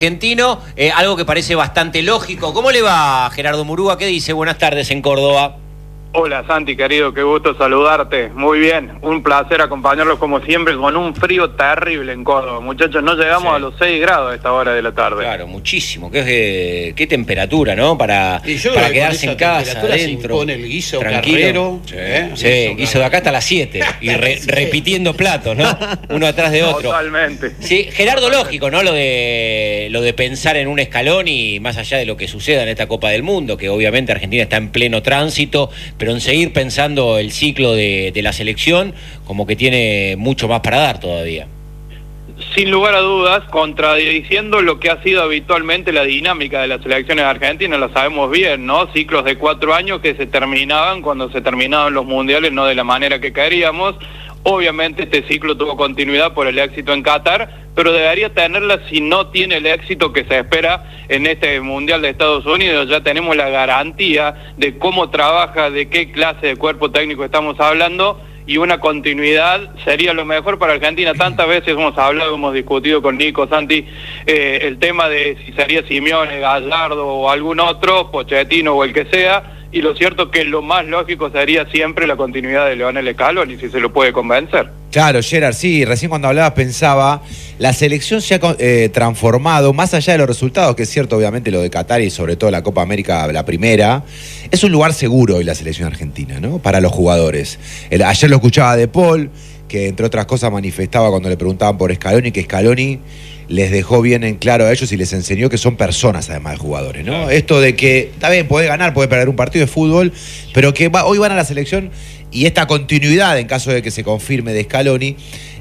Argentino, algo que parece bastante lógico. ¿Cómo le va, Gerardo Murúa? ¿Qué dice? Buenas tardes en Córdoba. Hola Santi, querido, qué gusto saludarte. Muy bien, un placer acompañarlos como siempre con un frío terrible en Córdoba. Muchachos, no llegamos a los 6 grados a esta hora de la tarde. Claro, muchísimo. Qué temperatura, ¿no? Para quedarse en casa, adentro. Con el guiso tranquilo. Carrero. Sí, guiso de acá hasta las 7. Y repitiendo platos, ¿no? Uno atrás de otro. Totalmente. Sí, Gerardo, lógico, ¿no? Lo de pensar en un escalón y más allá de lo que suceda en esta Copa del Mundo, que obviamente Argentina está en pleno tránsito, pero en seguir pensando el ciclo de la selección, como que tiene mucho más para dar todavía. Sin lugar a dudas, contradiciendo lo que ha sido habitualmente la dinámica de las selecciones argentinas, la sabemos bien, ¿no? Ciclos de 4 años que se terminaban cuando se terminaban los mundiales, no de la manera que queríamos. Obviamente este ciclo tuvo continuidad por el éxito en Qatar, pero debería tenerla si no tiene el éxito que se espera en este Mundial de Estados Unidos. Ya tenemos la garantía de cómo trabaja, de qué clase de cuerpo técnico estamos hablando, y una continuidad sería lo mejor para Argentina. Tantas veces hemos hablado, hemos discutido con Nico, Santi, el tema de si sería Simeone, Gallardo o algún otro, Pochettino o el que sea, y lo cierto es que lo más lógico sería siempre la continuidad de Lionel Scaloni, si se lo puede convencer. Claro, Gerard, sí, recién cuando hablabas pensaba, la selección se ha transformado, más allá de los resultados, que es cierto obviamente lo de Qatar y sobre todo la Copa América, la primera, es un lugar seguro hoy la selección argentina, ¿no? Para los jugadores. Ayer lo escuchaba De Paul, que entre otras cosas manifestaba cuando le preguntaban por Scaloni, que Scaloni les dejó bien en claro a ellos y les enseñó que son personas además de jugadores, ¿no? Esto de que, está bien, puede ganar, puede perder un partido de fútbol, pero que hoy van a la selección y esta continuidad, en caso de que se confirme de Scaloni,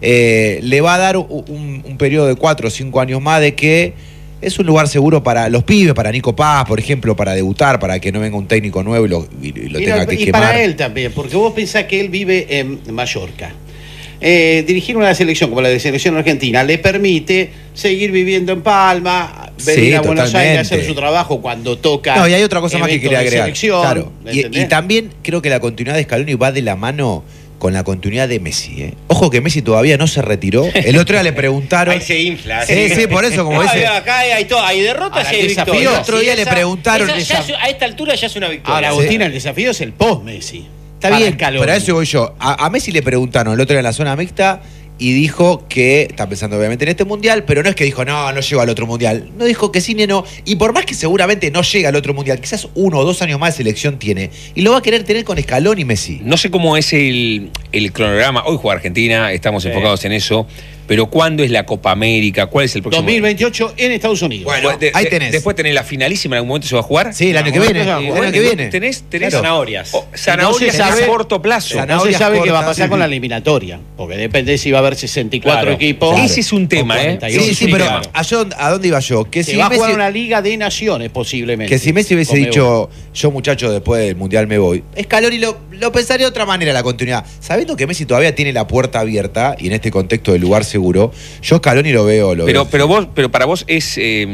le va a dar un periodo de 4 o 5 años más de que es un lugar seguro para los pibes, para Nico Paz, por ejemplo, para debutar, para que no venga un técnico nuevo y lo tenga que quemar. Y para él también, porque vos pensás que él vive en Mallorca. Dirigir una selección como la de selección argentina le permite seguir viviendo en Palma, venir a Buenos Aires a hacer su trabajo cuando toca. No, y hay otra cosa más que quería agregar. Claro. Y también creo que la continuidad de Scaloni va de la mano con la continuidad de Messi, ¿eh? Ojo que Messi todavía no se retiró. El otro día le preguntaron. Ahí se infla. Sí, por eso, como dice. Acá hay derrotas y hay victorias. El otro día le preguntaron. A esta altura ya es una victoria. Ahora, Agustín, el desafío es el post-Messi. Está bien, pero a eso voy yo. A Messi le preguntaron el otro día en la zona mixta y dijo que está pensando obviamente en este mundial, pero no es que dijo no llego al otro mundial. No dijo que sí ni no. Y por más que seguramente no llega al otro mundial, quizás 1 o 2 años más de selección tiene. Y lo va a querer tener con Scaloni y Messi. No sé cómo es el cronograma. Hoy juega Argentina, estamos enfocados en eso. Pero ¿cuándo es la Copa América? ¿Cuál es el próximo? 2028 en Estados Unidos. Bueno, ahí tenés. Después tenés la finalísima, en algún momento se va a jugar. Sí, el año que viene. El año que viene. Tenés claro. Zanahorias. Zanahorias a corto plazo. No se sabe qué va a pasar con la eliminatoria. Porque depende si va a haber 64 equipos. Claro. Ese es un tema, Sí, pero ¿a dónde iba yo? Que se va a jugar una Liga de Naciones posiblemente. Que si Messi hubiese dicho, yo muchacho después del Mundial me voy, Scaloni lo pensaría de otra manera la continuidad. Sabiendo que Messi todavía tiene la puerta abierta y en este contexto de lugar seguro, yo Scaloni lo veo. Pero para vos es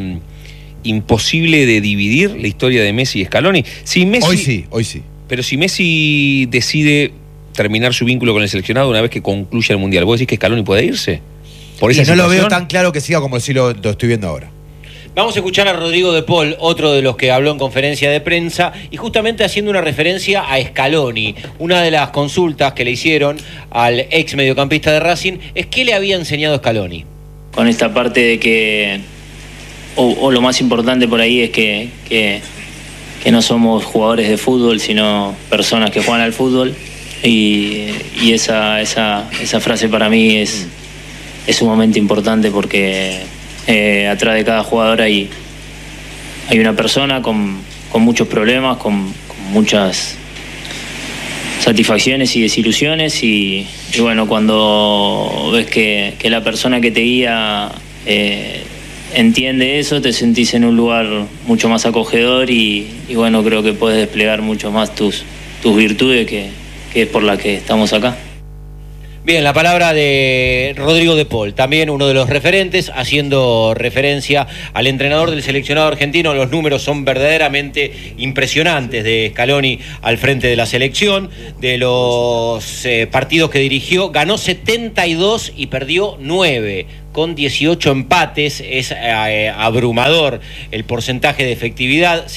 imposible de dividir la historia de Messi y Scaloni. Si Messi, hoy sí. Pero si Messi decide terminar su vínculo con el seleccionado una vez que concluya el Mundial, ¿vos decís que Scaloni puede irse? ¿Por esa situación? No lo veo tan claro que siga como si lo estoy viendo ahora. Vamos a escuchar a Rodrigo De Paul, otro de los que habló en conferencia de prensa, y justamente haciendo una referencia a Scaloni. Una de las consultas que le hicieron al ex mediocampista de Racing es qué le había enseñado Scaloni. Con esta parte de que, o lo más importante por ahí es que no somos jugadores de fútbol, sino personas que juegan al fútbol, y esa frase para mí es sumamente importante porque atrás de cada jugador hay una persona con muchos problemas, con muchas satisfacciones y desilusiones y bueno, cuando ves que la persona que te guía entiende eso, te sentís en un lugar mucho más acogedor y bueno, creo que puedes desplegar mucho más tus virtudes que es por la que estamos acá. Bien, la palabra de Rodrigo De Paul, también uno de los referentes, haciendo referencia al entrenador del seleccionado argentino. Los números son verdaderamente impresionantes de Scaloni al frente de la selección. De los partidos que dirigió, ganó 72 y perdió 9. con 18 empates, es abrumador el porcentaje de efectividad,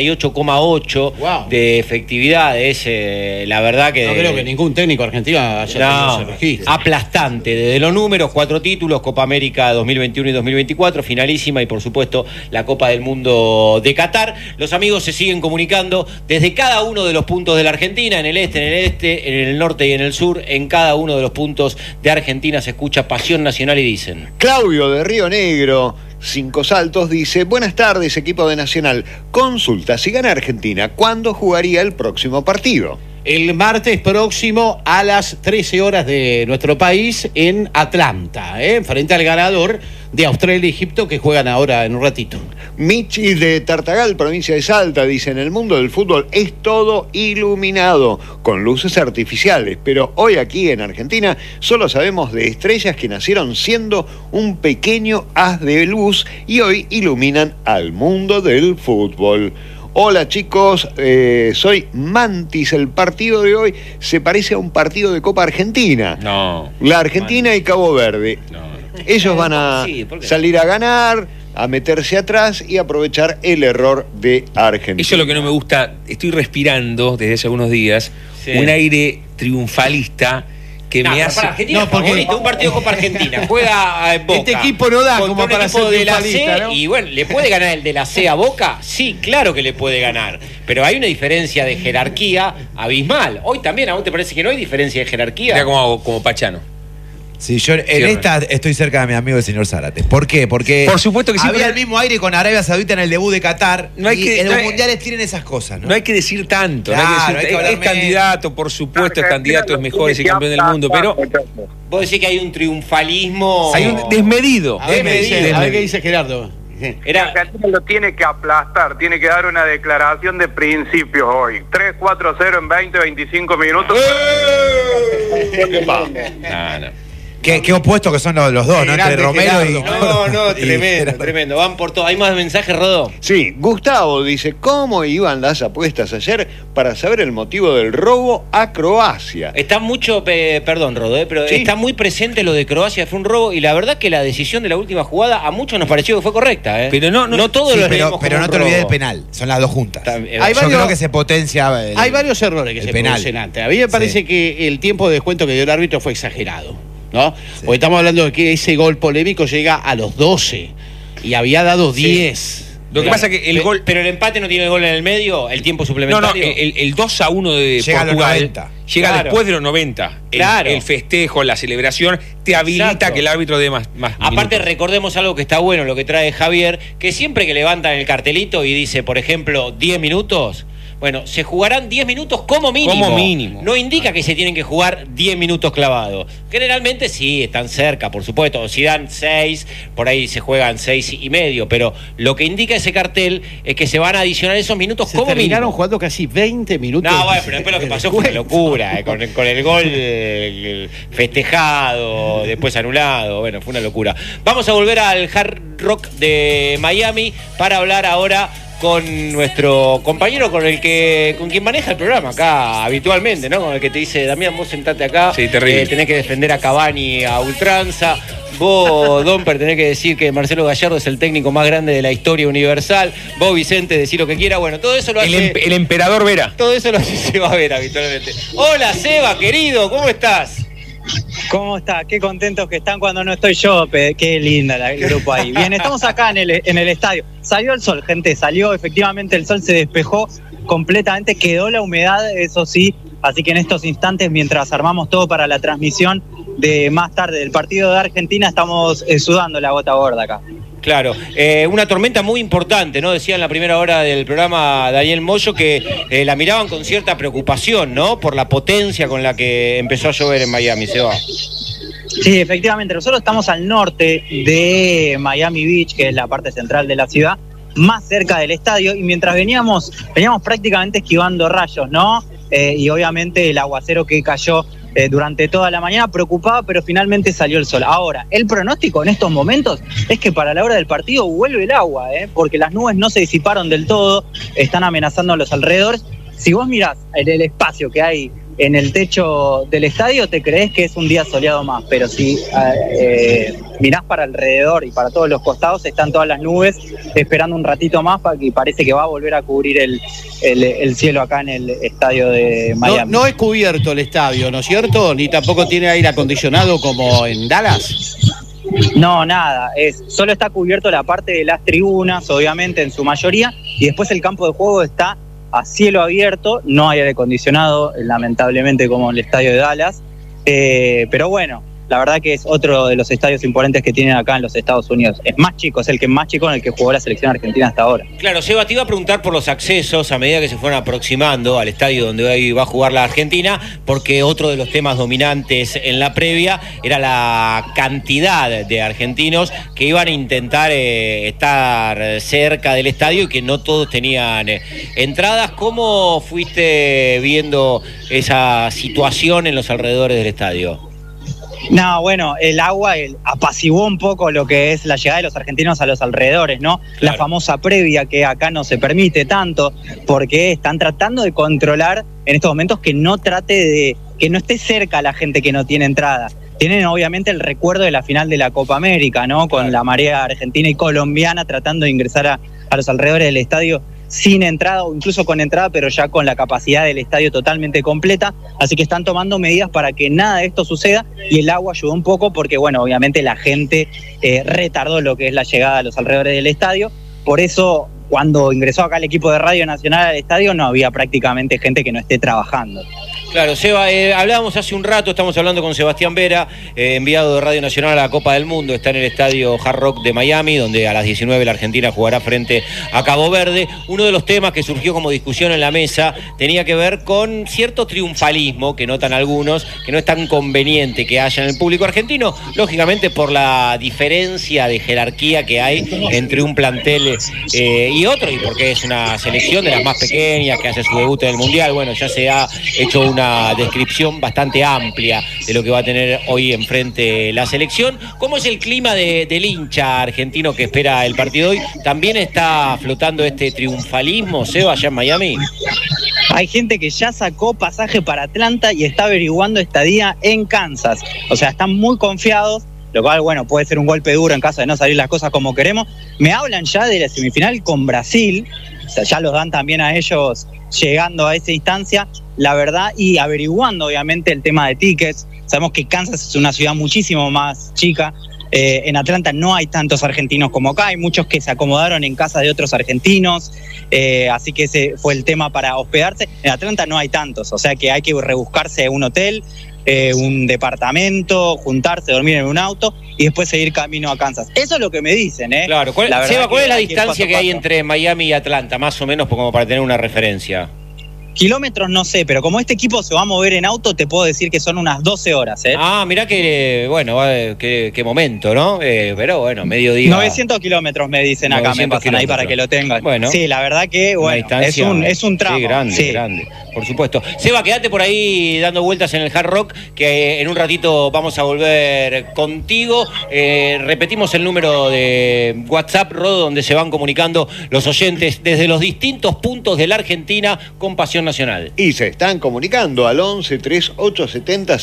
78,8 de efectividad, es la verdad que... No creo que ningún técnico argentino haya tenido ese registro. Aplastante, desde los números, 4 títulos, Copa América 2021 y 2024, finalísima, y por supuesto la Copa del Mundo de Qatar. Los amigos se siguen comunicando desde cada uno de los puntos de la Argentina, en el este, en el norte y en el sur, en cada uno de los puntos de Argentina se escucha Pasión Nacional y dicen... Claudio de Río Negro, 5 Saltos, dice: buenas tardes, equipo de Nacional. Consulta, si gana Argentina, ¿cuándo jugaría el próximo partido? El martes próximo a las 13 horas de nuestro país en Atlanta, frente al ganador de Australia y Egipto, que juegan ahora en un ratito. Michi de Tartagal, provincia de Salta, dice: en el mundo del fútbol es todo iluminado, con luces artificiales, pero hoy aquí en Argentina solo sabemos de estrellas que nacieron siendo un pequeño haz de luz y hoy iluminan al mundo del fútbol. Hola chicos, soy Mantis. El partido de hoy se parece a un partido de Copa Argentina. No. La Argentina y Cabo Verde. No. Ellos van a salir a ganar, a meterse atrás y aprovechar el error de Argentina. Eso es lo que no me gusta. Estoy respirando desde hace algunos días un aire triunfalista que me hace... Argentina favorito, un partido Copa Argentina. Juega a Boca. Este equipo no da como para ser de la C, triunfalista, ¿no? y bueno, ¿le puede ganar el de la C a Boca? Sí, claro que le puede ganar. Pero hay una diferencia de jerarquía abismal. Hoy también, ¿a vos te parece que no hay diferencia de jerarquía? Era como Pachano. Sí, yo en esta estoy cerca de mi amigo el señor Zárate. ¿Por qué? Porque por supuesto que había el mismo aire con Arabia Saudita en el debut de Qatar. No hay que, en los mundiales tienen esas cosas, ¿no? No hay que decir tanto. Claro, no hay que decir, es candidato, por supuesto, es candidato, es mejor, es el campeón del mundo, pero... Vos decís que hay un triunfalismo... Hay un desmedido. A ver qué dice Gerardo. Argentina lo tiene que aplastar, tiene que dar una declaración de principios hoy. 3-4-0 en 20-25 minutos. No. Qué opuesto que son los dos, ¿no? Entre Romero y... No, tremendo. Van por todo. ¿Hay más mensajes, Rodó? Sí, Gustavo dice: ¿cómo iban las apuestas ayer para saber el motivo del robo a Croacia? Está mucho, perdón, Rodó, pero ¿sí? Está muy presente lo de Croacia, fue un robo, y la verdad que la decisión de la última jugada a muchos nos pareció que fue correcta, Pero no todos sí, lo pero no te olvides del penal, son las dos juntas. Yo creo que se potencia hay varios errores que se producen antes. A mí me parece que el tiempo de descuento que dio el árbitro fue exagerado, ¿no? Sí. Porque estamos hablando de que ese gol polémico llega a los 12 y había dado 10. Lo que pasa es que el gol... Pero el empate no tiene el gol en el medio, el tiempo suplementario. No, el 2-1 de llega Portugal a los 90. Llega después de los 90. Claro. El festejo, la celebración, te habilita que el árbitro dé más Aparte, minutos. recordemos algo que está bueno, lo que trae Javier, que siempre que levantan el cartelito y dice, por ejemplo, 10 minutos... Bueno, se jugarán 10 minutos como mínimo. No indica que se tienen que jugar 10 minutos clavados. Generalmente sí, están cerca, por supuesto. Si dan 6, por ahí se juegan 6 y medio. Pero lo que indica ese cartel es que se van a adicionar esos minutos como mínimo. Terminaron jugando casi 20 minutos. No, bueno, pero después lo que pasó fue una locura. Con el gol festejado, después anulado. Bueno, fue una locura. Vamos a volver al Hard Rock de Miami para hablar ahora con nuestro compañero con quien maneja el programa acá habitualmente, ¿no? Con el que te dice: Damián, vos sentate acá, sí, terrible. Tenés que defender a Cavani a ultranza, vos, Domper, tenés que decir que Marcelo Gallardo es el técnico más grande de la historia universal, vos, Vicente, decir lo que quiera. Bueno, todo eso lo hace... El emperador Vera. Todo eso lo hace Seba Vera habitualmente. Hola, Seba, querido, ¿cómo estás? ¿Cómo está? Qué contentos que están cuando no estoy yo, qué linda el grupo ahí. Bien, estamos acá en el estadio. Salió el sol, gente, salió efectivamente el sol, se despejó completamente, quedó la humedad, eso sí, así que en estos instantes, mientras armamos todo para la transmisión de más tarde del partido de Argentina, estamos sudando la gota gorda acá. Claro, una tormenta muy importante, ¿no? Decía en la primera hora del programa Daniel Moyo que la miraban con cierta preocupación, ¿no? Por la potencia con la que empezó a llover en Miami, Seba. Sí, efectivamente, nosotros estamos al norte de Miami Beach, que es la parte central de la ciudad, más cerca del estadio, y mientras veníamos prácticamente esquivando rayos, ¿no? Y obviamente el aguacero que cayó durante toda la mañana preocupaba, pero finalmente salió el sol. Ahora, el pronóstico en estos momentos es que para la hora del partido vuelve el agua, porque las nubes no se disiparon del todo, están amenazando a los alrededores. Si vos mirás el espacio que hay en el techo del estadio te crees que es un día soleado más, pero si mirás para alrededor y para todos los costados están todas las nubes esperando un ratito más y parece que va a volver a cubrir el cielo acá en el estadio de Miami. No es cubierto el estadio, ¿no es cierto? Ni tampoco tiene aire acondicionado como en Dallas. No, nada, solo está cubierto la parte de las tribunas, obviamente en su mayoría, y después el campo de juego está a cielo abierto, no hay aire acondicionado, lamentablemente, como en el estadio de Dallas, pero bueno, la verdad que es otro de los estadios imponentes que tienen acá en los Estados Unidos. Es más chico, es el que más chico en el que jugó la selección argentina hasta ahora. Claro, Seba, te iba a preguntar por los accesos a medida que se fueron aproximando al estadio donde hoy va a jugar la Argentina, porque otro de los temas dominantes en la previa era la cantidad de argentinos que iban a intentar estar cerca del estadio y que no todos tenían entradas. ¿Cómo fuiste viendo esa situación en los alrededores del estadio? No, bueno, el agua apaciguó un poco lo que es la llegada de los argentinos a los alrededores, ¿no? Claro. La famosa previa que acá no se permite tanto, porque están tratando de controlar en estos momentos que no esté cerca la gente que no tiene entrada. Tienen obviamente el recuerdo de la final de la Copa América, ¿no? Con la marea argentina y colombiana tratando de ingresar a los alrededores del estadio sin entrada o incluso con entrada, pero ya con la capacidad del estadio totalmente completa, así que están tomando medidas para que nada de esto suceda y el agua ayudó un poco porque, bueno, obviamente la gente retardó lo que es la llegada a los alrededores del estadio, por eso cuando ingresó acá el equipo de Radio Nacional al estadio no había prácticamente gente que no esté trabajando. Claro, Seba, hablábamos hace un rato, estamos hablando con Sebastián Vera, enviado de Radio Nacional a la Copa del Mundo, está en el estadio Hard Rock de Miami, donde a las 19 la Argentina jugará frente a Cabo Verde. Uno de los temas que surgió como discusión en la mesa tenía que ver con cierto triunfalismo que notan algunos, que no es tan conveniente que haya en el público argentino, lógicamente por la diferencia de jerarquía que hay entre un plantel y otro, y porque es una selección de las más pequeñas que hace su debut en el Mundial. Bueno, ya se ha hecho una descripción bastante amplia de lo que va a tener hoy enfrente la selección. ¿Cómo es el clima del hincha argentino que espera el partido hoy? ¿También está flotando este triunfalismo, Seba, allá en Miami? Hay gente que ya sacó pasaje para Atlanta y está averiguando estadía en Kansas. O sea, están muy confiados, lo cual, bueno, puede ser un golpe duro en caso de no salir las cosas como queremos. Me hablan ya de la semifinal con Brasil, o sea, ya los dan también a ellos llegando a esa instancia, la verdad, y averiguando obviamente el tema de tickets. Sabemos que Kansas es una ciudad muchísimo más chica, en Atlanta no hay tantos argentinos como acá, hay muchos que se acomodaron en casa de otros argentinos, así que ese fue el tema para hospedarse. En Atlanta no hay tantos, o sea que hay que rebuscarse un hotel, un departamento, juntarse, dormir en un auto y después seguir camino a Kansas. Eso es lo que me dicen, ¿eh? Claro. Seba, ¿cuál es la distancia que hay entre Miami y Atlanta, más o menos, como para tener una referencia? Kilómetros no sé, pero como este equipo se va a mover en auto, te puedo decir que son unas 12 horas, ¿eh? Ah, mirá que, bueno, qué momento, ¿no? Pero bueno, mediodía. 900 kilómetros me dicen acá, me pasan ahí para que lo tengan. Bueno, sí, la verdad que, bueno, es un tramo. Sí, grande, por supuesto. Seba, quédate por ahí dando vueltas en el Hard Rock, que en un ratito vamos a volver contigo. Repetimos el número de WhatsApp, Rodo, donde se van comunicando los oyentes desde los distintos puntos de la Argentina con Pasión Nacional. Y se están comunicando al 11 3870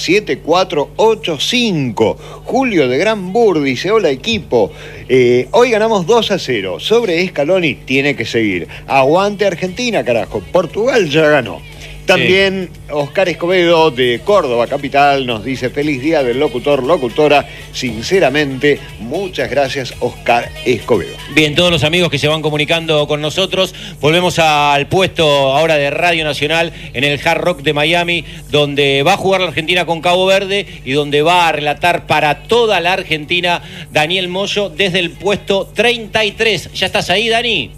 7485. Julio de Granbur dice: hola equipo, hoy ganamos 2-0 sobre Scaloni, tiene que seguir, aguante Argentina carajo, Portugal ya ganó. También Oscar Escobedo de Córdoba Capital nos dice: feliz día del locutor, locutora. Sinceramente, muchas gracias, Oscar Escobedo. Bien, todos los amigos que se van comunicando con nosotros, volvemos al puesto ahora de Radio Nacional en el Hard Rock de Miami, donde va a jugar la Argentina con Cabo Verde y donde va a relatar para toda la Argentina Daniel Moyo desde el puesto 33. ¿Ya estás ahí, Dani?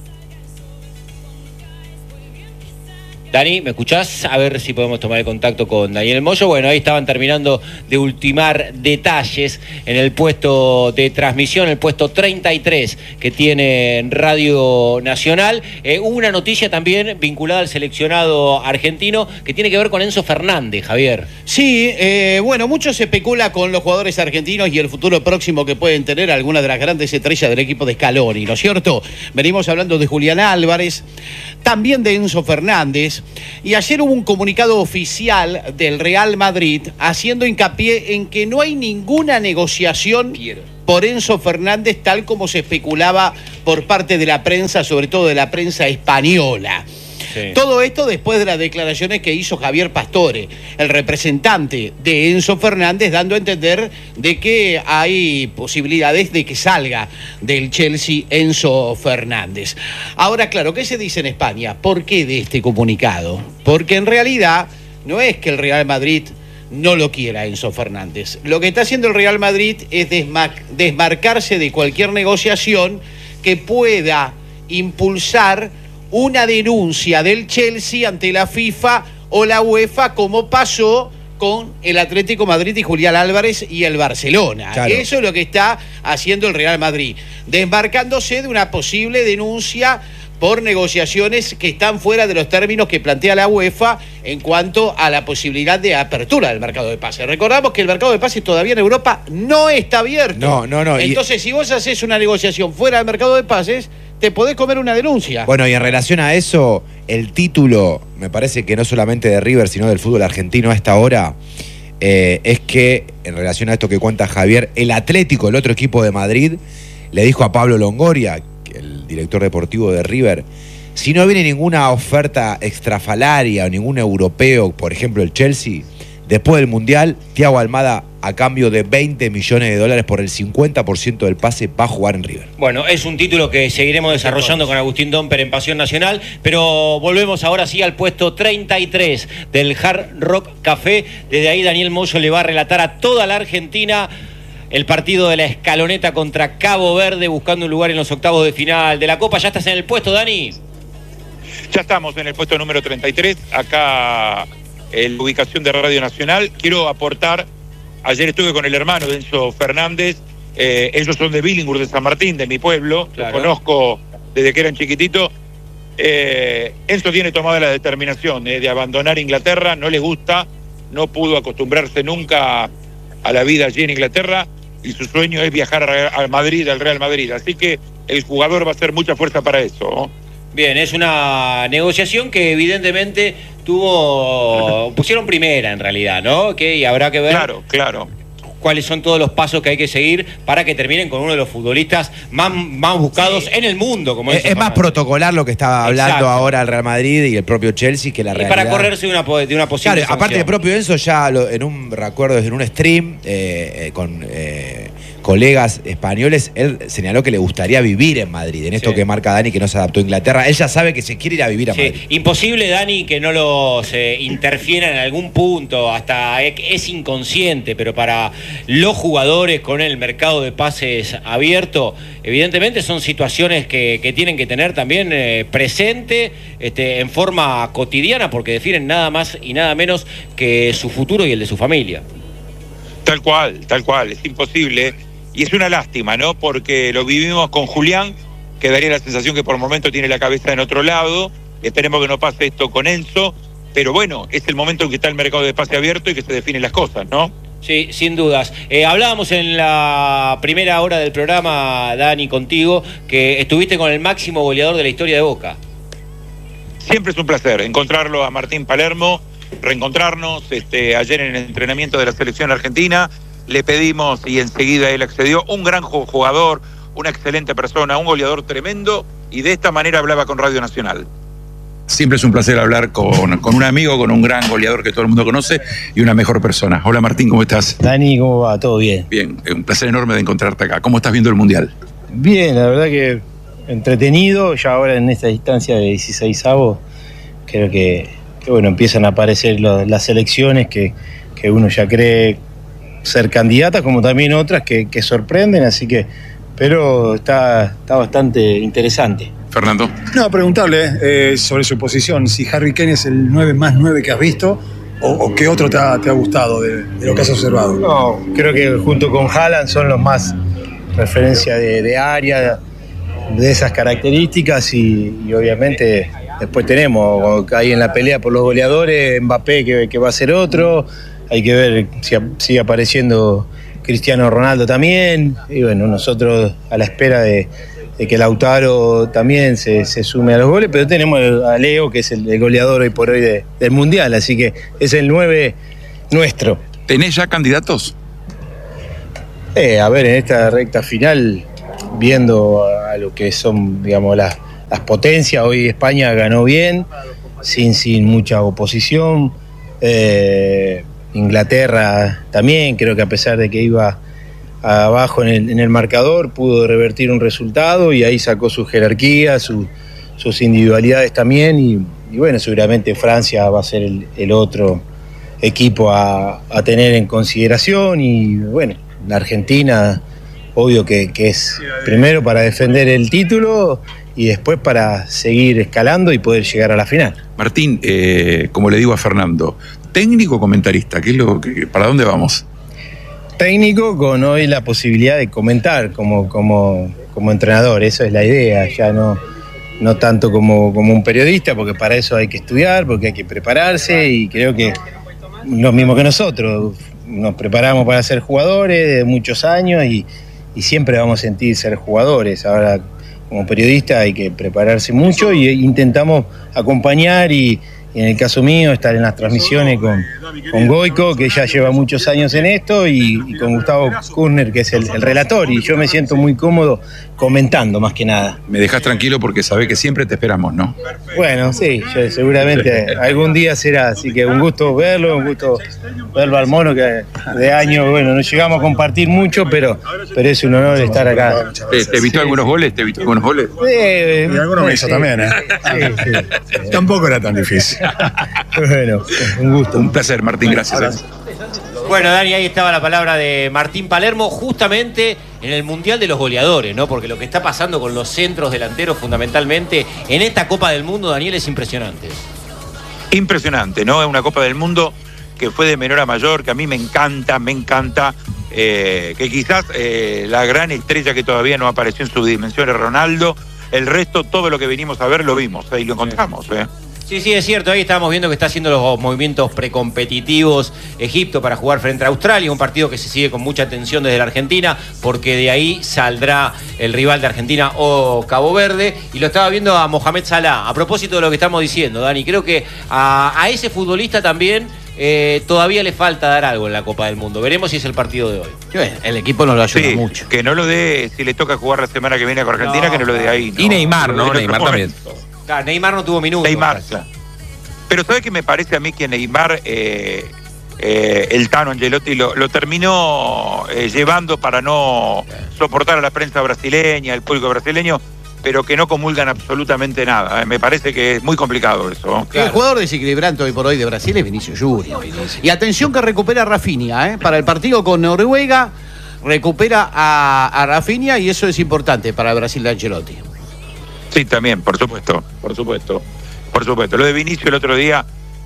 Dani, ¿me escuchás? A ver si podemos tomar el contacto con Daniel Moyo. Bueno, ahí estaban terminando de ultimar detalles en el puesto de transmisión, el puesto 33 que tiene Radio Nacional. Hubo una noticia también vinculada al seleccionado argentino que tiene que ver con Enzo Fernández, Javier. Sí, bueno, mucho se especula con los jugadores argentinos y el futuro próximo que pueden tener algunas de las grandes estrellas del equipo de Scaloni, ¿no es cierto? Venimos hablando de Julián Álvarez. también de Enzo Fernández. Y ayer hubo un comunicado oficial del Real Madrid haciendo hincapié en que no hay ninguna negociación por Enzo Fernández tal como se especulaba por parte de la prensa, sobre todo de la prensa española. Sí. Todo esto después de las declaraciones que hizo Javier Pastore, el representante de Enzo Fernández, dando a entender de que hay posibilidades de que salga del Chelsea Enzo Fernández. Ahora, claro, ¿qué se dice en España? ¿Por qué de este comunicado? Porque en realidad no es que el Real Madrid no lo quiera Enzo Fernández. Lo que está haciendo el Real Madrid es desmarcarse de cualquier negociación que pueda impulsar una denuncia del Chelsea ante la FIFA o la UEFA, como pasó con el Atlético Madrid y Julián Álvarez y el Barcelona. Claro. Eso es lo que está haciendo el Real Madrid, desmarcándose de una posible denuncia por negociaciones que están fuera de los términos que plantea la UEFA en cuanto a la posibilidad de apertura del mercado de pases. Recordamos que el mercado de pases todavía en Europa no está abierto. No. Entonces, si vos haces una negociación fuera del mercado de pases, te podés comer una denuncia. Bueno, y en relación a eso, el título, me parece que no solamente de River, sino del fútbol argentino a esta hora, es que, en relación a esto que cuenta Javier, el Atlético, el otro equipo de Madrid, le dijo a Pablo Longoria, el director deportivo de River, si no viene ninguna oferta extrafalaria o ningún europeo, por ejemplo el Chelsea, después del Mundial, Thiago Almada, a cambio de $20 millones por el 50% del pase, va a jugar en River. Bueno, es un título que seguiremos desarrollando con Agustín Domper en Pasión Nacional, pero volvemos ahora sí al puesto 33 del Hard Rock Café. Desde ahí Daniel Moyo le va a relatar a toda la Argentina el partido de la Escaloneta contra Cabo Verde, buscando un lugar en los octavos de final de la Copa. ¿Ya estás en el puesto, Dani? Ya estamos en el puesto número 33, acá en la ubicación de Radio Nacional. Quiero aportar, ayer estuve con el hermano de Enzo Fernández, ellos son de Billinghurst, de San Martín, de mi pueblo, claro. Los conozco desde que eran chiquititos. Enzo tiene tomada la determinación de abandonar Inglaterra, no le gusta, no pudo acostumbrarse nunca a la vida allí en Inglaterra, y su sueño es viajar a Madrid, al Real Madrid. Así que el jugador va a hacer mucha fuerza para eso, ¿no? Bien, es una negociación que evidentemente pusieron primera en realidad, ¿no? Y habrá que ver claro. cuáles son todos los pasos que hay que seguir para que terminen con uno de los futbolistas más buscados en el mundo. Como es más protocolar lo que estaba hablando ahora el Real Madrid y el propio Chelsea que la realidad. Para correrse de una posible sanción. Aparte del propio Enzo, ya en un stream con colegas españoles, él señaló que le gustaría vivir en Madrid, en esto que marca Dani, que no se adaptó a Inglaterra. Él ya sabe que se quiere ir a vivir a Madrid. Imposible, Dani, que no los interfiera en algún punto, hasta es inconsciente, pero para los jugadores con el mercado de pases abierto, evidentemente son situaciones que tienen que tener también presente en forma cotidiana, porque definen nada más y nada menos que su futuro y el de su familia. Tal cual, es imposible. Y es una lástima, ¿no? Porque lo vivimos con Julián, que daría la sensación que por el momento tiene la cabeza en otro lado. Esperemos que no pase esto con Enzo. Pero bueno, es el momento en que está el mercado de pase abierto y que se definen las cosas, ¿no? Sí, sin dudas. Hablábamos en la primera hora del programa, Dani, contigo, que estuviste con el máximo goleador de la historia de Boca. Siempre es un placer encontrarlo a Martín Palermo, reencontrarnos. Ayer en el entrenamiento de la selección argentina le pedimos y enseguida él accedió. Un gran jugador, una excelente persona, un goleador tremendo, y de esta manera hablaba con Radio Nacional. Siempre es un placer hablar con un amigo, con un gran goleador que todo el mundo conoce y una mejor persona. Hola Martín, ¿cómo estás? Dani, ¿cómo va? ¿Todo bien? Bien, un placer enorme de encontrarte acá. ¿Cómo estás viendo el Mundial? Bien, la verdad que entretenido. Ya ahora en esta distancia de 16avos, creo que bueno, empiezan a aparecer las selecciones que uno ya cree ser candidatas, como también otras que sorprenden, así que, pero está bastante interesante. Fernando. No, preguntarle sobre su posición, si Harry Kane es el 9 más 9 que has visto, o qué otro te ha gustado de lo que has observado. No, creo que junto con Haaland son los más referencia de área, de esas características, y obviamente después tenemos ahí en la pelea por los goleadores Mbappé, que va a ser otro. Hay que ver si sigue apareciendo Cristiano Ronaldo también. Y bueno, nosotros a la espera de que Lautaro también se sume a los goles, pero tenemos a Leo, que es el goleador hoy por hoy del Mundial, así que es el 9 nuestro. ¿Tenés ya candidatos? A ver, en esta recta final, viendo a lo que son, digamos, las potencias, hoy España ganó bien, sin mucha oposición. Inglaterra también, creo que a pesar de que iba abajo en el marcador, pudo revertir un resultado y ahí sacó su jerarquía, sus individualidades también, y bueno, seguramente Francia va a ser el otro equipo a tener en consideración, y bueno, la Argentina, obvio que es primero para defender el título y después para seguir escalando y poder llegar a la final. Martín, como le digo a Fernando, ¿técnico o comentarista? ¿Para dónde vamos? Técnico, con hoy la posibilidad de comentar como entrenador, eso es la idea, ya no tanto como un periodista, porque para eso hay que estudiar, porque hay que prepararse, y creo que lo mismo que nosotros, nos preparamos para ser jugadores de muchos años y siempre vamos a sentir ser jugadores. Ahora, como periodista hay que prepararse mucho y intentamos acompañar y en el caso mío estar en las transmisiones con Goico, que ya lleva muchos años en esto, y con Gustavo Kurner, que es el relator, y yo me siento muy cómodo comentando más que nada. Me dejás tranquilo porque sabés que siempre te esperamos, ¿no? Bueno, sí, seguramente algún día será, así que un gusto verlo, un gusto verlo al Mono, que de año, bueno, no llegamos a compartir mucho, pero es un honor estar acá. ¿Te evitó algunos goles? ¿Te evitó algunos goles? Y algunos me hizo también, ¿eh? Sí. Tampoco era tan difícil. Bueno, un gusto. Un placer, Martín, gracias. Bueno, Dani, ahí estaba la palabra de Martín Palermo, justamente en el Mundial de los Goleadores, ¿no? Porque lo que está pasando con los centros delanteros, fundamentalmente, en esta Copa del Mundo, Daniel, es impresionante. Impresionante, ¿no? Es una Copa del Mundo que fue de menor a mayor, que a mí me encanta, que quizás la gran estrella que todavía no apareció en su dimensión es Ronaldo. El resto, todo lo que venimos a ver, lo vimos, ahí lo encontramos, Sí, es cierto, ahí estábamos viendo que está haciendo los movimientos precompetitivos Egipto para jugar frente a Australia, un partido que se sigue con mucha atención desde la Argentina, porque de ahí saldrá el rival de Argentina o Cabo Verde, y lo estaba viendo a Mohamed Salah. A propósito de lo que estamos diciendo, Dani, creo que a ese futbolista también todavía le falta dar algo en la Copa del Mundo. Veremos si es el partido de hoy. El equipo no lo ayuda mucho. Que no lo dé, si le toca jugar la semana que viene con Argentina, que no lo dé ahí. ¿no? Y Neymar, ¿no? Neymar también. Claro, Neymar no tuvo minutos. Neymar, claro. Pero ¿sabe qué me parece a mí? Que Neymar, el Tano Angelotti lo terminó llevando para no soportar a la prensa brasileña, al público brasileño, pero que no comulgan absolutamente nada. Me parece que es muy complicado eso. Claro. El jugador desequilibrante hoy por hoy de Brasil es Vinicius Junior. Y atención que recupera a Rafinha, para el partido con Noruega, recupera a Rafinha, y eso es importante para el Brasil de Ancelotti. Sí, también, por supuesto. Lo de Vinicius el otro día,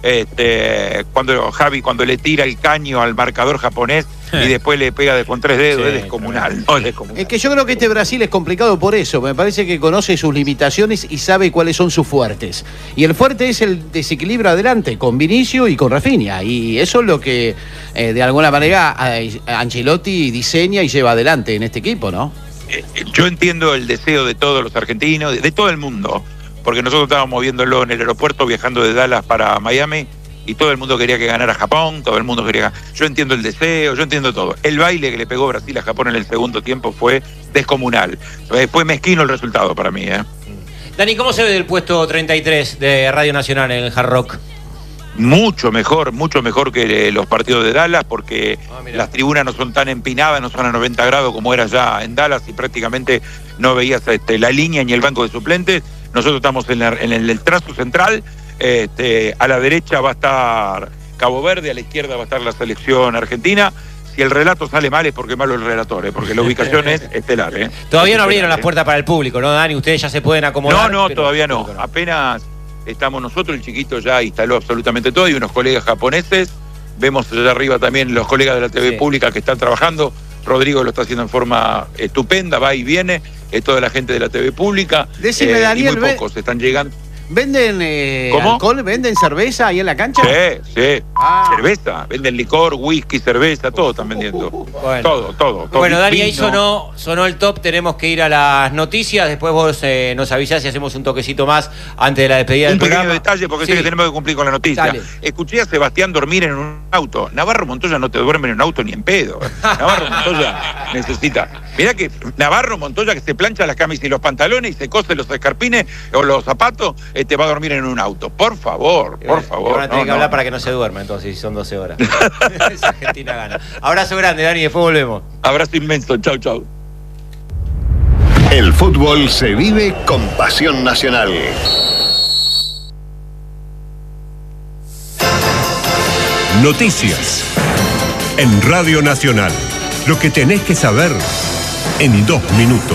cuando le tira el caño al marcador japonés y después le pega con 3 dedos, es descomunal. Es que yo creo que este Brasil es complicado por eso. Me parece que conoce sus limitaciones y sabe cuáles son sus fuertes. Y el fuerte es el desequilibrio adelante, con Vinicius y con Rafinha. Y eso es lo que, de alguna manera, Ancelotti diseña y lleva adelante en este equipo, ¿no? Yo entiendo el deseo de todos los argentinos, de todo el mundo, porque nosotros estábamos viéndolo en el aeropuerto viajando de Dallas para Miami y todo el mundo quería que ganara Japón, todo el mundo quería. Yo entiendo el deseo, yo entiendo todo. El baile que le pegó Brasil a Japón en el segundo tiempo fue descomunal. Fue mezquino el resultado para mí. Dani, ¿cómo se ve del puesto 33 de Radio Nacional en el Hard Rock? Mucho mejor que los partidos de Dallas, porque las tribunas no son tan empinadas, no son a 90 grados como era ya en Dallas, y prácticamente no veías la línea ni el banco de suplentes. Nosotros estamos en el trazo central, a la derecha va a estar Cabo Verde, a la izquierda va a estar la selección argentina. Si el relato sale mal es porque malo el relator, porque la ubicación es estelar. Todavía no abrieron las puertas para el público, ¿no, Dani? Ustedes ya se pueden acomodar. No, todavía no. Apenas estamos nosotros, el chiquito ya instaló absolutamente todo, y unos colegas japoneses. Vemos allá arriba también los colegas de la TV pública que están trabajando. Rodrigo lo está haciendo en forma estupenda, va y viene. Toda la gente de la TV pública. Decime, Daniel, y muy pocos están llegando. ¿Venden alcohol? ¿Venden cerveza ahí en la cancha? Sí. Cerveza, venden licor, whisky, cerveza, todo están vendiendo. Bueno. Todo. Bueno, Dani, ahí Vino. sonó el top, tenemos que ir a las noticias, después vos nos avisás y hacemos un toquecito más antes de la despedida del programa. Un pequeño detalle, porque sé que tenemos que cumplir con la noticia. Dale. Escuché a Sebastián dormir en un auto. Navarro Montoya no te duerme en un auto ni en pedo. Navarro Montoya necesita. Mirá que Navarro Montoya, que se plancha las camisas y los pantalones y se cose los escarpines o los zapatos, te va a dormir en un auto. Por favor. Van a tener que hablar para que no se duerma, entonces, si son 12 horas. Esa Argentina gana. Abrazo grande, Dani, después volvemos. Abrazo inmenso, chau. El fútbol se vive con pasión nacional. Noticias en Radio Nacional. Lo que tenés que saber en 2 minutos.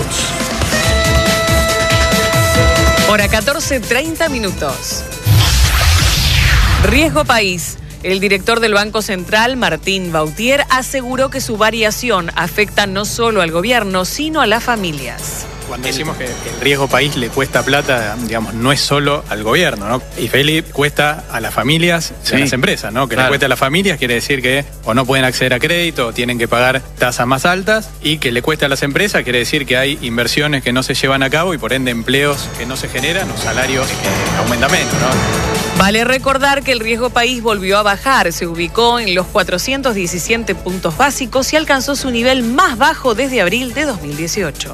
Hora 14:30 minutos. Riesgo país. El director del Banco Central, Martín Bautier, aseguró que su variación afecta no solo al gobierno, sino a las familias. Cuando decimos que el riesgo país le cuesta plata, digamos, no es solo al gobierno, ¿no? Y Felipe cuesta a las familias y a las empresas, ¿no? Que le cuesta a las familias quiere decir que o no pueden acceder a crédito o tienen que pagar tasas más altas, y que le cuesta a las empresas quiere decir que hay inversiones que no se llevan a cabo y por ende empleos que no se generan o salarios que aumentan menos, ¿no? Vale recordar que el riesgo país volvió a bajar, se ubicó en los 417 puntos básicos y alcanzó su nivel más bajo desde abril de 2018.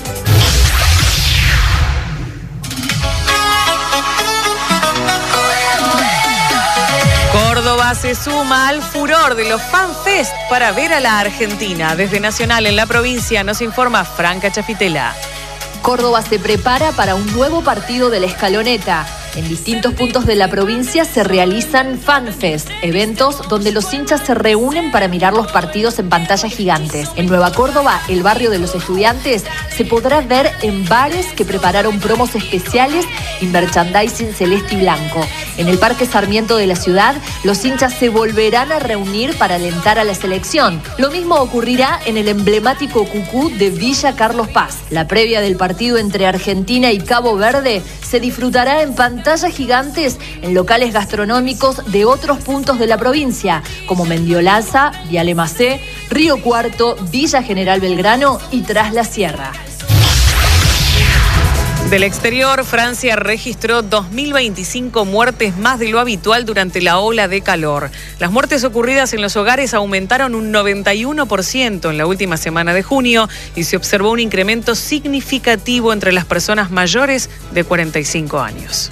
Córdoba se suma al furor de los FanFest para ver a la Argentina. Desde Nacional en la provincia nos informa Franca Chafitela. Córdoba se prepara para un nuevo partido de la Escaloneta. En distintos puntos de la provincia se realizan FanFest, eventos donde los hinchas se reúnen para mirar los partidos en pantallas gigantes. En Nueva Córdoba, el barrio de los estudiantes, se podrá ver en bares que prepararon promos especiales y merchandising celeste y blanco. En el Parque Sarmiento de la ciudad, los hinchas se volverán a reunir para alentar a la selección. Lo mismo ocurrirá en el emblemático Cucú de Villa Carlos Paz. La previa del partido entre Argentina y Cabo Verde se disfrutará en pantallas gigantes en locales gastronómicos de otros puntos de la provincia, como Mendiolaza, Viale Macé, Río Cuarto, Villa General Belgrano y Tras la Sierra. Del exterior, Francia registró 2.025 muertes más de lo habitual durante la ola de calor. Las muertes ocurridas en los hogares aumentaron un 91% en la última semana de junio y se observó un incremento significativo entre las personas mayores de 45 años.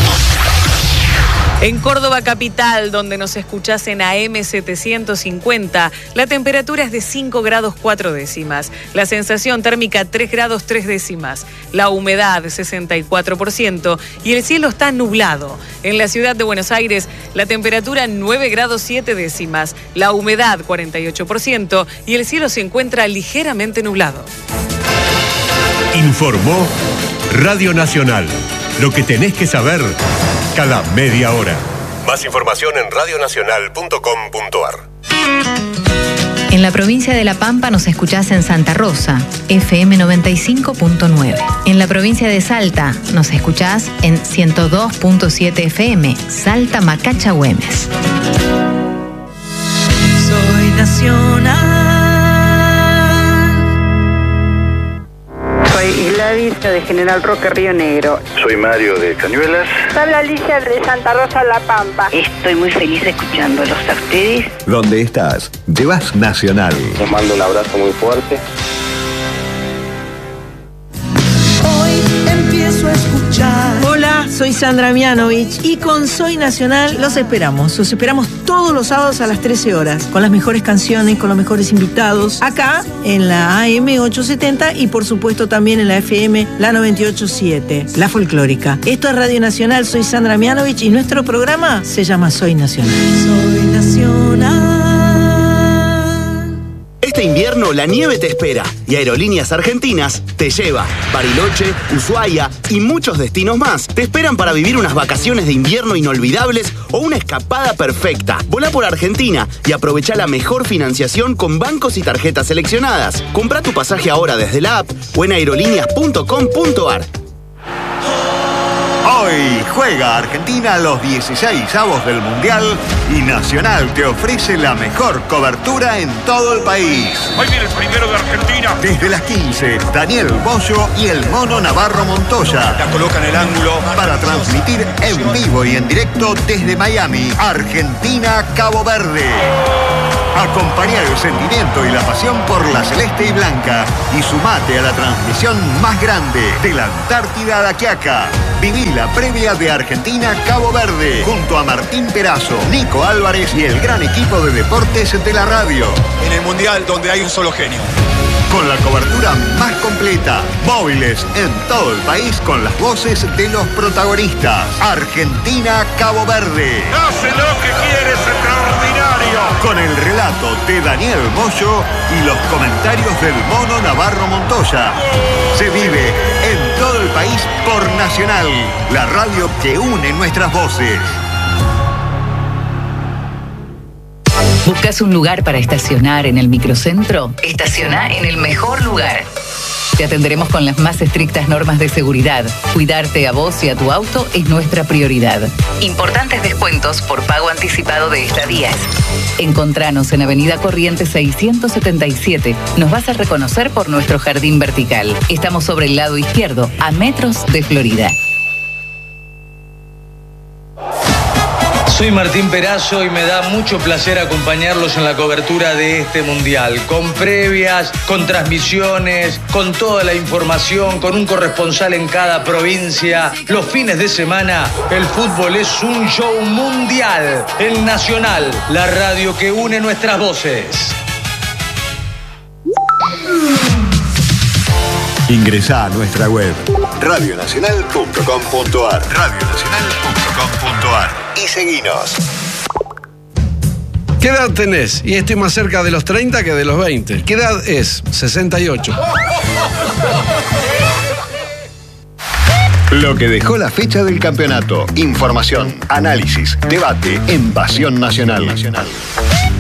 En Córdoba capital, donde nos escuchás en AM 750, la temperatura es de 5 grados 4 décimas, la sensación térmica 3 grados 3 décimas, la humedad 64% y el cielo está nublado. En la ciudad de Buenos Aires, la temperatura 9 grados 7 décimas, la humedad 48% y el cielo se encuentra ligeramente nublado. Informó Radio Nacional. Lo que tenés que saber cada media hora. Más información en radionacional.com.ar. En la provincia de La Pampa nos escuchás en Santa Rosa, FM 95.9. En la provincia de Salta nos escuchás en 102.7 FM, Salta Macacha Güemes. Soy nacional. Soy Gladys de General Roque, Río Negro. Soy Mario de Cañuelas. Soy Alicia de Santa Rosa, La Pampa. Estoy muy feliz escuchándolos a ustedes. ¿Dónde estás? Llevas Nacional. Les mando un abrazo muy fuerte. Hoy empiezo a escuchar. Hola, soy Sandra Mianovich y con Soy Nacional los esperamos. Los esperamos todos los sábados a las 13 horas, con las mejores canciones, con los mejores invitados, acá en la AM 870 y por supuesto también en la FM, la 98.7, la folclórica. Esto es Radio Nacional, soy Sandra Mianovich y nuestro programa se llama Soy Nacional. Soy Nacional. Este invierno la nieve te espera y Aerolíneas Argentinas te lleva. Bariloche, Ushuaia y muchos destinos más te esperan para vivir unas vacaciones de invierno inolvidables o una escapada perfecta. Volá por Argentina y aprovecha la mejor financiación con bancos y tarjetas seleccionadas. Comprá tu pasaje ahora desde la app o en aerolíneas.com.ar. Hoy Hoy juega Argentina los 16avos del Mundial y Nacional te ofrece la mejor cobertura en todo el país. Hoy viene el primero de Argentina. Desde las 15, Daniel Bollo y el Mono Navarro Montoya La coloca en el ángulo. para transmitir en vivo y en directo desde Miami, Argentina, Cabo Verde. Acompaña el sentimiento y la pasión por la celeste y blanca y sumate a la transmisión más grande de la Antártida a la Quiaca. Viví la previa de Argentina-Cabo Verde junto a Martín Perazo, Nico Álvarez y el gran equipo de deportes de la radio. En el Mundial donde hay un solo genio. Con la cobertura más completa, móviles en todo el país con las voces de los protagonistas. Argentina-Cabo Verde. Hace lo que quieres, extraordinario. Con el relato de Daniel Bollo y los comentarios del Mono Navarro Montoya. Se vive en todo el país por Nacional, la radio que une nuestras voces. ¿Buscas un lugar para estacionar en el microcentro? Estaciona en el mejor lugar. Te atenderemos con las más estrictas normas de seguridad. Cuidarte a vos y a tu auto es nuestra prioridad. Importantes descuentos por pago anticipado de estadías. Encontranos en Avenida Corrientes 677. Nos vas a reconocer por nuestro jardín vertical. Estamos sobre el lado izquierdo, a metros de Florida. Soy Martín Perazo y me da mucho placer acompañarlos en la cobertura de este Mundial, con previas, con transmisiones, con toda la información, con un corresponsal en cada provincia. Los fines de semana, el fútbol es un show mundial en Nacional, la radio que une nuestras voces. Ingresá a nuestra web radionacional.com.ar radionacional.com.ar y seguinos. ¿Qué edad tenés? Y estoy más cerca de los 30 que de los 20. ¿Qué edad es? 68. Lo que dejó la fecha del campeonato. Información, análisis, debate en Pasión Nacional.